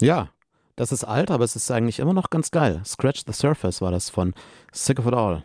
Ja, das ist alt, aber es ist eigentlich immer noch ganz geil. Scratch the Surface war das von Sick of It All.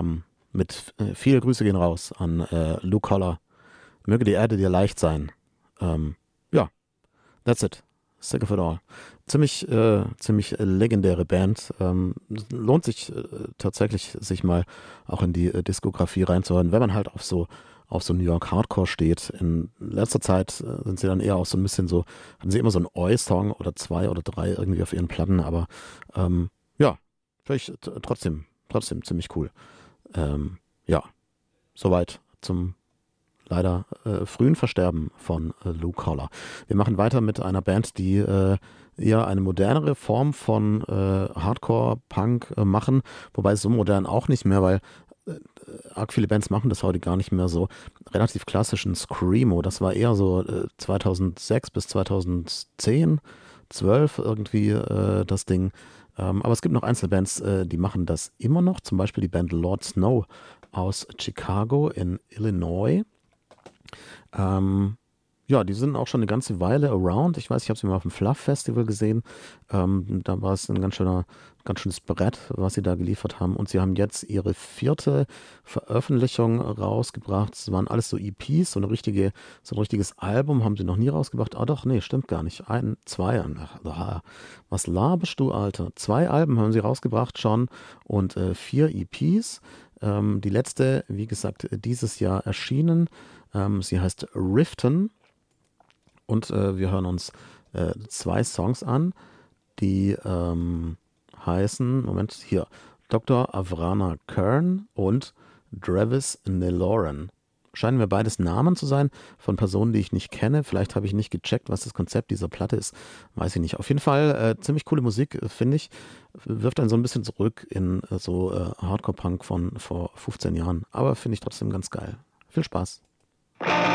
Viele Grüße gehen raus an Luke Holler. Möge die Erde dir leicht sein. Ja, that's it. Sick of It All. Ziemlich legendäre Band. Lohnt sich tatsächlich, sich mal auch in die Diskografie reinzuhören, wenn man halt auf so New York Hardcore steht. In letzter Zeit sind sie dann eher auch so ein bisschen so, haben sie immer so einen Oi-Song oder zwei oder drei irgendwie auf ihren Platten, aber ja, vielleicht trotzdem ziemlich cool. Ja, soweit zum leider frühen Versterben von Luke Holler. Wir machen weiter mit einer Band, die eher eine modernere Form von Hardcore-Punk machen, wobei so modern auch nicht mehr, weil arg viele Bands machen das heute gar nicht mehr so. Relativ klassischen Screamo, das war eher so 2006 bis 2010, 12 irgendwie das Ding. Aber es gibt noch Einzelbands, die machen das immer noch, zum Beispiel die Band Lord Snow aus Chicago in Illinois. Ähm, ja, die sind auch schon eine ganze Weile around. Ich weiß, ich habe sie mal auf dem Fluff Festival gesehen. Da war es ein ganz schönes Brett, was sie da geliefert haben. Und sie haben jetzt ihre vierte Veröffentlichung rausgebracht. Es waren alles so EPs, so ein richtiges Album haben sie noch nie rausgebracht. Ah doch, nee, stimmt gar nicht. Zwei. Ach, was laberst du, Alter? Zwei Alben haben sie rausgebracht schon und vier EPs. Die letzte, wie gesagt, dieses Jahr erschienen. Sie heißt Riften und wir hören uns zwei Songs an, die heißen, Moment, hier, Dr. Avrana Kern und Travis Neloran. Scheinen mir beides Namen zu sein von Personen, die ich nicht kenne. Vielleicht habe ich nicht gecheckt, was das Konzept dieser Platte ist. Weiß ich nicht. Auf jeden Fall ziemlich coole Musik, finde ich. Wirft einen so ein bisschen zurück in Hardcore-Punk von vor 15 Jahren. Aber finde ich trotzdem ganz geil. Viel Spaß.